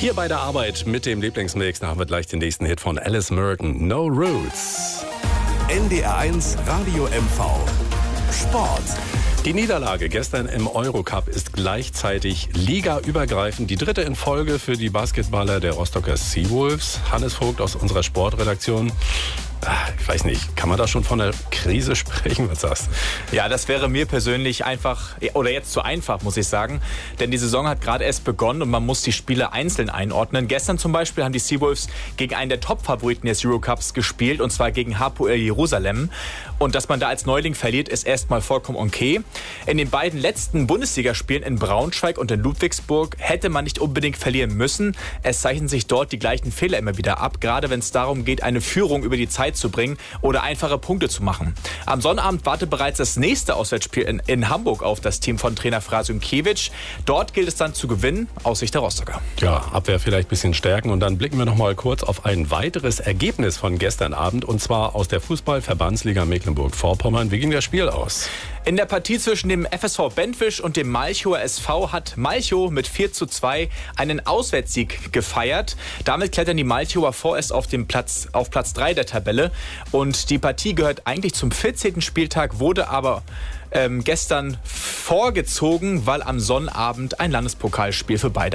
Hier bei der Arbeit mit dem Lieblingsmix, da haben wir gleich den nächsten Hit von Alice Merton, No Roots. NDR1 Radio MV Sport. Die Niederlage gestern im Eurocup ist gleichzeitig ligaübergreifend die dritte in Folge für die Basketballer der Rostocker Seawolves. Hannes Vogt aus unserer Sportredaktion. Ich weiß nicht, kann man da schon von einer Krise sprechen? Was sagst du? Ja, das wäre mir persönlich einfach, oder jetzt zu einfach, muss ich sagen. Denn die Saison hat gerade erst begonnen und man muss die Spiele einzeln einordnen. Gestern zum Beispiel haben die Seawolves gegen einen der Top-Favoriten des Eurocups gespielt, und zwar gegen Hapoel Jerusalem. Und dass man da als Neuling verliert, ist erstmal vollkommen okay. In den beiden letzten Bundesligaspielen in Braunschweig und in Ludwigsburg hätte man nicht unbedingt verlieren müssen. Es zeichnen sich dort die gleichen Fehler immer wieder ab, gerade wenn es darum geht, eine Führung über die Zeit zu bringen oder einfache Punkte zu machen. Am Sonnabend wartet bereits das nächste Auswärtsspiel in Hamburg auf das Team von Trainer Frasynkiewicz. Dort gilt es dann zu gewinnen, aus Sicht der Rostocker. Ja, Abwehr vielleicht ein bisschen stärken, und dann blicken wir noch mal kurz auf ein weiteres Ergebnis von gestern Abend, und zwar aus der Fußball-Verbandsliga Mecklenburg-Vorpommern. Wie ging das Spiel aus? In der Partie zwischen dem FSV Bentwisch und dem Malchower SV hat Malchow mit 4:2 einen Auswärtssieg gefeiert. Damit klettern die Malchower vorerst auf Platz 3 der Tabelle. Und die Partie gehört eigentlich zum 14. Spieltag, wurde aber gestern vorgezogen, weil am Sonnabend ein Landespokalspiel für beide